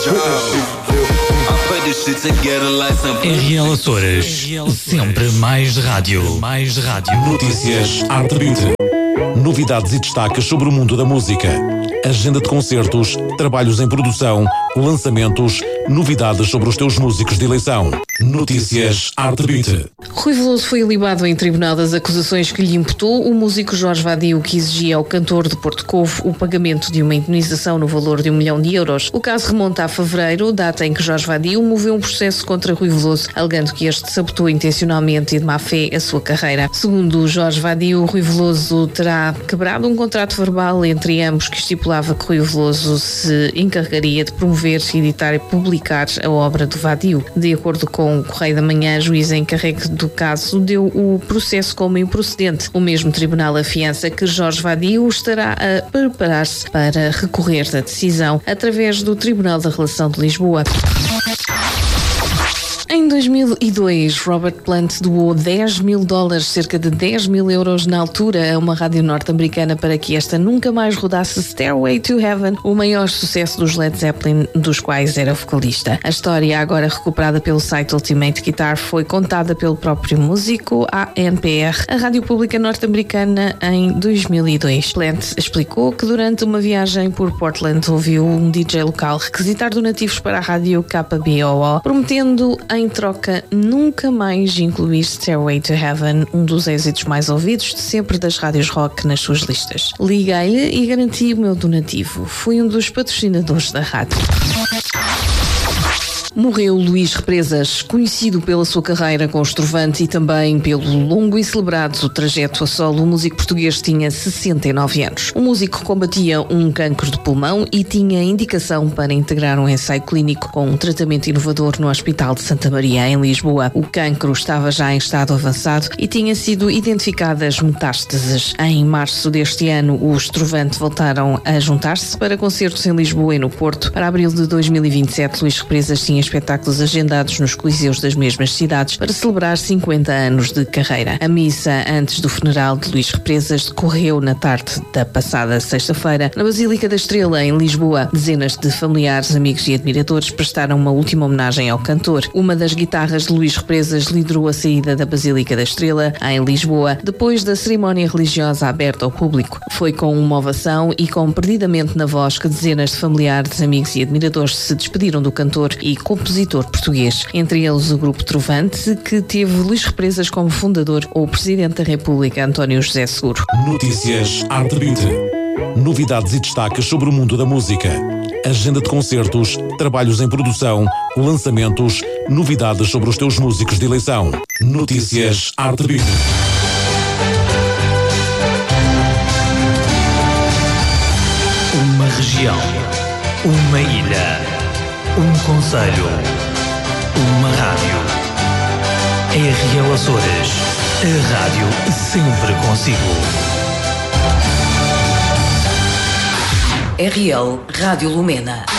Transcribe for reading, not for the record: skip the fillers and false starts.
RL Açores, sempre mais rádio. Notícias Arte Beat. Novidades e destaques sobre o mundo da música. Agenda de concertos, trabalhos em produção, lançamentos, novidades sobre os teus músicos de eleição. Notícias Arte Beat. Rui Veloso foi ilibado em tribunal das acusações que lhe imputou o músico Jorge Vadio, que exigia ao cantor de Porto Covo o pagamento de uma indemnização no valor de €1 milhão. O caso remonta a fevereiro, data em que Jorge Vadio moveu um processo contra Rui Veloso, alegando que este sabotou intencionalmente e de má fé a sua carreira. Segundo Jorge Vadio, Rui Veloso terá quebrado um contrato verbal entre ambos que estipulava que Rui Veloso se encarregaria de promover, editar e publicar a obra do Vadio. De acordo com o Correio da Manhã, a juíza encarregue do caso deu o processo como improcedente. O mesmo tribunal afiança que Jorge Vadio estará a preparar-se para recorrer da decisão através do Tribunal da Relação de Lisboa. Em 2002, Robert Plant doou $10 mil, cerca de €10 mil na altura, a uma rádio norte-americana para que esta nunca mais rodasse Stairway to Heaven, o maior sucesso dos Led Zeppelin, dos quais era vocalista. A história, agora recuperada pelo site Ultimate Guitar, foi contada pelo próprio músico à NPR, a rádio pública norte-americana, em 2002. Plant explicou que durante uma viagem por Portland ouviu um DJ local requisitar donativos para a rádio KBOO, prometendo em troca nunca mais incluir Stairway to Heaven, um dos êxitos mais ouvidos de sempre das rádios rock, nas suas listas. Liguei-lhe e garanti o meu donativo. Fui um dos patrocinadores da rádio. Morreu Luís Represas, conhecido pela sua carreira com o Estrovante e também pelo longo e celebrado trajeto a solo. O músico português tinha 69 anos. O músico combatia um cancro de pulmão e tinha indicação para integrar um ensaio clínico com um tratamento inovador no Hospital de Santa Maria, em Lisboa. O cancro estava já em estado avançado e tinha sido identificadas metástases. Em março deste ano, os Estrovante voltaram a juntar-se para concertos em Lisboa e no Porto. Para abril de 2027, Luís Represas tinha espetáculos agendados nos coliseus das mesmas cidades para celebrar 50 anos de carreira. A missa antes do funeral de Luís Represas decorreu na tarde da passada sexta-feira na Basílica da Estrela, em Lisboa. Dezenas de familiares, amigos e admiradores prestaram uma última homenagem ao cantor. Uma das guitarras de Luís Represas liderou a saída da Basílica da Estrela, em Lisboa, depois da cerimónia religiosa aberta ao público. Foi com uma ovação e com perdidamente na voz que dezenas de familiares, amigos e admiradores se despediram do cantor e compositor português, entre eles o grupo Trovante, que teve Luís Represas como fundador, ou o Presidente da República, António José Seguro. Notícias Arte Beat. Novidades e destaques sobre o mundo da música. Agenda de concertos, trabalhos em produção, lançamentos, novidades sobre os teus músicos de eleição. Notícias Arte Beat. Uma região, uma ilha, um concelho, uma rádio. RL Açores, a rádio sempre consigo. RL Rádio Lumena.